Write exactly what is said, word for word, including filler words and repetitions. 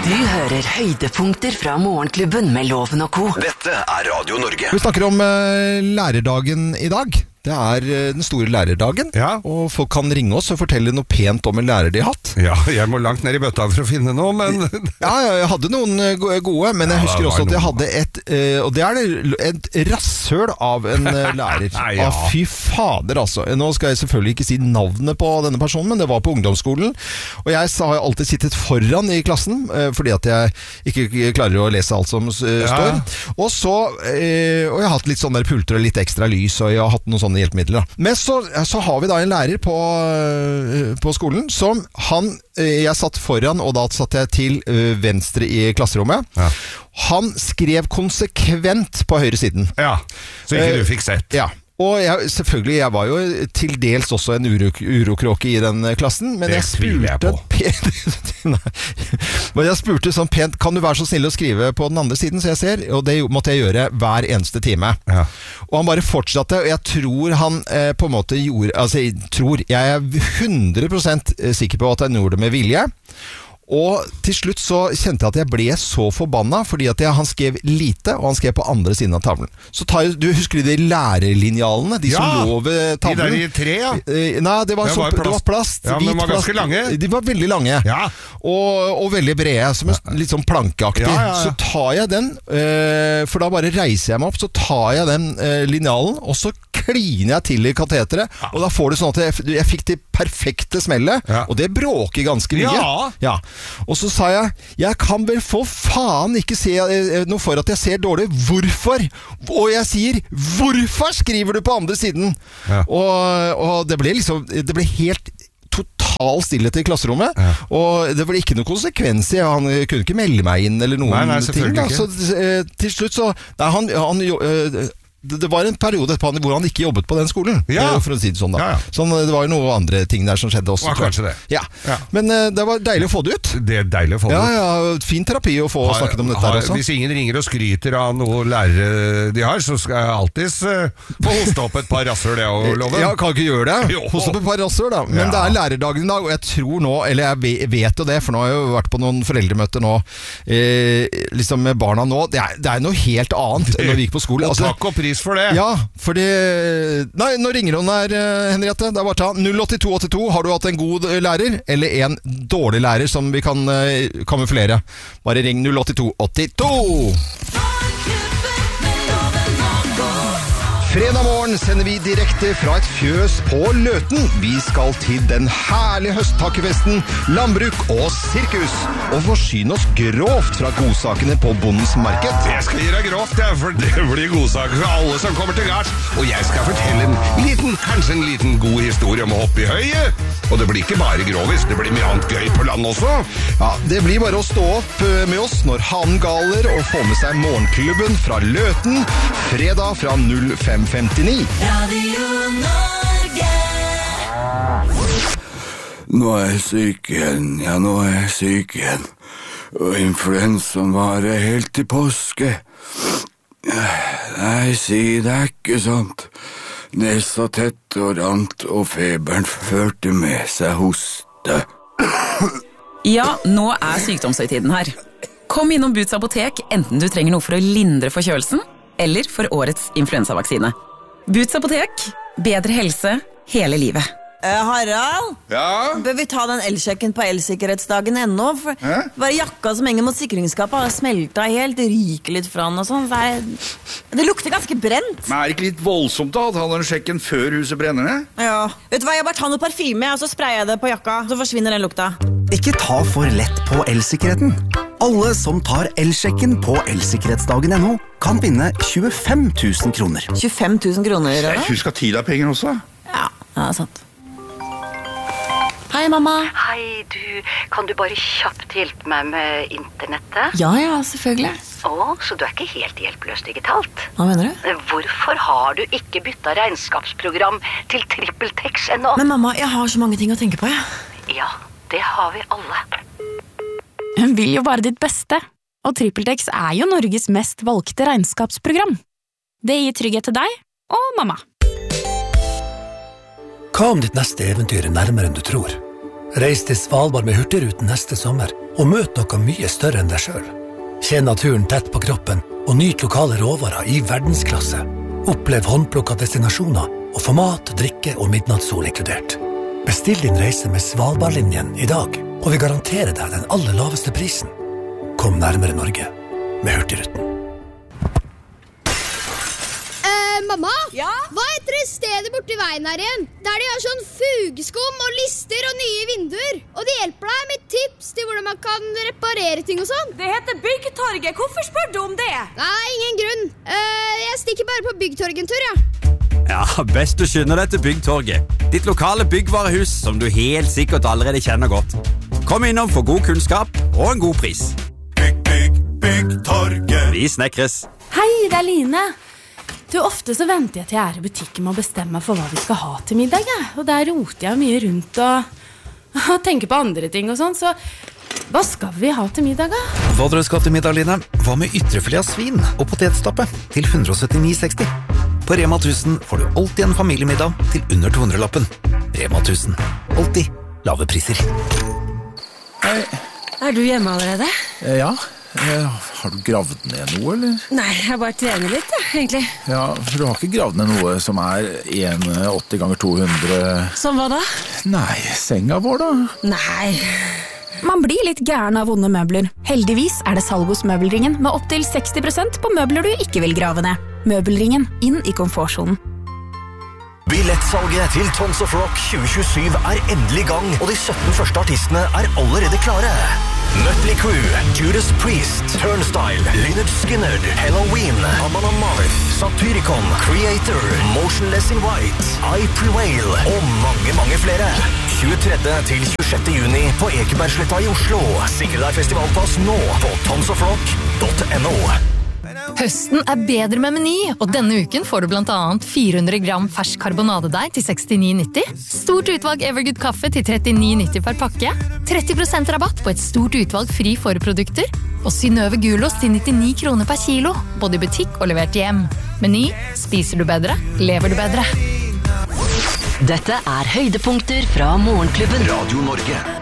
Du hører høydepunkter fra Morgenklubben med Loven og Co. Dette er Radio Norge. Vi snakker om uh, lærerdagen i dag. Det er uh, den store lærerdagen, ja. Og folk kan ringe oss og fortelle noe pent om en lærer de har hatt. Ja, jeg må langt ned i bøtta for å finne noe, men... ja, jeg hadde noen gode, men jeg husker ja, også at jeg hadde et, uh, og det er det, et rasshøl av en uh, lærer. ja. ah, fy fader, altså. Nå skal jeg selvfølgelig ikke si navnet på denne personen, men det var på ungdomsskolen, og jeg har alltid sittet foran i klassen, uh, fordi at jeg ikke klarer å lese alt som uh, ja. står. Og så, uh, og jeg har hatt litt sånne pulter og litt ekstra lys, og jeg har hatt noen sånne hjelpemidler. Men så, så har vi da en lærer på, på skolen som han, jeg satt foran, og da satt jeg til venstre i klasserommet. Ja. Han skrev konsekvent på høyre siden. Ja, så ikke du fikk sett. Ja. Og jeg, selvfølgelig, jeg var jo til dels også en uro, urokråke i den klassen, men det jeg spurte pent, men jeg spurte sånn pent, kan du være så snill å skrive på den andre siden, så jeg ser, og det måtte jeg gjøre hver eneste time. Ja. Og han bare fortsatte, og jeg tror han eh, på en måte gjorde, altså jeg tror, jeg er hundre prosent sikker på at han gjorde det med vilje. Og til slutt så kjente jeg at jeg ble så forbanna, fordi at jeg, han skrev lite, og han skrev på andre siden av tavlen. Så tar jeg, du husker de lærerlinjallene, de ja, som lå ved tavlen? De der i tre, ja. Nei, det var, det så, var, det var plast. Ja, men de var ganske lange. De var veldig lange, ja. og, og veldig brede, som en, litt sånn plankeaktig. Ja, ja, ja. Så tar jeg den, for da bare reiser jeg meg opp, så tar jeg den linjallen, og så kliner jeg til i kateteret, ja. Og da får du sånn at jeg, jeg fikk det perfekte smellet, ja. Og det bråker ganske mye. Ja. Ja. Og så sa jeg, jeg kan vel for faen ikke se noe for at jeg ser dårlig. Hvorfor? Og jeg sier, hvorfor skriver du på andre siden? Ja. Og, og det ble liksom, det ble helt total stillhet i klasserommet, ja. Og det ble ikke noen konsekvenser. Han kunne ikke melde meg inn eller noen nei, nei, ting. Da. Så til slutt så, nei, han... han det var en periode hvor han ikke jobbet på den skolen, ja. For å si det sånn da. Ja, ja. Sånn, det var jo noen andre ting der som skjedde også. Ja, kanskje det. Ja. Ja. Men uh, det var deilig å få det ut. Det er deilig å få det ja, ut. Ja, fin terapi å få har, snakket om dette har, her også. Hvis ingen ringer og skryter av noe lærere de har, så skal jeg alltid uh, få hoste opp et par rasshøl, det og Loven. Ja, kan ikke gjøre det. Jo. Hoste opp et par rasshøl da. Men ja. Det er lærerdagen i dag, og jeg tror nå, eller jeg vet jo det, for nå har jeg jo vært på noen foreldremøter nå, eh, liksom med barna nå, det er, det er noe helt annet enn når vi gikk på skolen. Og altså, takk og pris for det. Ja, fordi... Nei, nå ringer hun her, Henriette. Det er bare ta null åtte to åtte to. Har du hatt en god lærer, eller en dårlig lærer som vi kan uh, kamuflere? Bare ring null åtte to åtte to. Fredag morgen sender vi direkte fra et fjøs på Løten. Vi skal til den herlige høsttakkefesten, landbruk og sirkus, og forsyne oss grovt fra godsakene på Bondens marked. Jeg skal gi deg grovt, ja, for det blir godsaker for alle som kommer til gards. Og jeg skal fortelle en liten, kanskje en liten god historie om å hoppe i høyet. Og det blir ikke bare grovis, det blir mye annet gøy på land også. Ja, det blir bare å stå opp med oss når han galer og få med seg Morgenklubben fra Løten, fredag fra null fem femtini. Radio Norge. Nå er jeg syk igjen, ja nå er jeg syk igjen. Og influensaen varer helt til påske. Nei, si det er ikke sånt. Nesa tett og rant, og feberen førte med seg hoste. Ja, nå er sykdomshøytiden her. Kom innom Boots apotek, enten du trenger noe for å lindre forkjølelsen, eller for årets influensavaksine. Boots apotek, bedre helse hele livet. Uh, Harald, ja? Bør vi ta den elsjekken på elsikkerhetsdagen ennå? For Hæ? bare jakka som henger mot sikringsskapet har smelta helt, ryker litt fra den og sånn. Så er, det lukter ganske brent. Men er det ikke litt voldsomt da, å ta den sjekken før huset brenner ned? Ja, vet du hva, jeg bare tar noe parfyme, og så sprayer jeg det på jakka, så forsvinner den lukta. Ikke ta for lett på elsikkerheten. Alle som tar elsjekken på elsikkerhetsdagen ennå kan vinne tjuefem tusen kroner. tjuefem tusen kroner, ja? Husk at tid er penger også. Ja, det er sant. Hei, mamma. Hei, du. Kan du bare kjapt hjelpe meg med internettet? Ja, ja, selvfølgelig. Å, så du er ikke helt hjelpeløs digitalt? Hva mener du? Hvorfor har du ikke byttet regnskapsprogram til TrippelTex ennå? Men mamma, jeg har så mange ting å tenke på, jeg. Ja, det har vi alle. Hun vil jo bare ditt beste, og TrippelTex er jo Norges mest valgte regnskapsprogram. Det gir trygghet til deg og mamma. Hva om ditt neste eventyr er nærmere enn du tror? Reis til Svalbard med Hurtigruten neste sommer, og møt noe mye større enn deg selv. Kjenn naturen tett på kroppen, og nyt lokale råvarer i verdensklasse. Opplev håndplukka destinasjoner, og få mat, drikke og midnattssol inkludert. Bestill din reise med Svalbardlinjen i dag, og vi garanterer deg den aller laveste prisen. Kom nærmere Norge med Hurtigruten. Mamma, ja? Hva heter det stedet borti veien her igjen? Der de har sånn fugeskum og lister og nye vinduer. Og de hjelper deg med tips til hvordan man kan reparere ting og sånn. Det heter Byggtorget. Hvorfor spør du om det? Nei, ingen grunn. uh, Jeg stikker bare på Byggtorget en tur, ja. Ja, best du skynder deg til Byggtorget. Ditt lokale byggvarehus som du helt sikkert allerede kjenner godt. Kom innom for god kunnskap og en god pris. Bygg, bygg, Byggtorget. Vi snekres. Hei, det er Line. Du, ofte så venter jeg til jeg er i butikken med å bestemme meg for hva vi skal ha til middag, ja. Og der roter jeg mye rundt og, og tenker på andre ting og sånn, så hva skal vi ha til middag, da? Hva dere skal til middag, Line? Hva med ytrefilet av svin og potetstappe til one hundred seventy-nine sixty? På Rema tusen får du alltid en familiemiddag til under to hundre lappen. Rema tusen. Alltid lave priser. Hei. Er du hjemme allerede? Eh, ja. Eh, har du gravd ned noe, eller? Nei, jeg bare trener litt, da, egentlig. Ja, for du har ikke gravd ned noe som er one eighty ganger two hundred... Som hva da? Nei, senga vår da. Nei. Man blir litt gæren av vonde møbler. Heldigvis er det salg hos Møbelringen med opp til sixty percent på møbler du ikke vil grave ned. Møbelringen, inn i komfortzonen. Billettsalget til Tons of Rock twenty twenty-seven er endelig i gang, og de sytten første artistene er allerede klare. Mötley Crüe, Judas Priest, Turnstile, Lynyrd Skynyrd, Halloween, Amon Amarth, Satyricon, Creator, Motionless in White, I Prevail og mange, mange flere. tjuetredje til tjuesjette juni på Ekebergsletta i Oslo. Sikre deg festivalpass nå på tons of rock dot no. Høsten er bedre med Meny, og denne uken får du blant annet four hundred gram fersk karbonadedeig til sixty-nine ninety, stort utvalg Evergood kaffe til thirty-nine ninety per pakke, thirty percent rabatt på et stort utvalg fri forprodukter, og Synnøve gulost til nitty-ni kroner per kilo, både i butikk og levert hjem. Meny, spiser du bedre, lever du bedre. Dette er høydepunkter fra Morgenklubben. Radio Norge.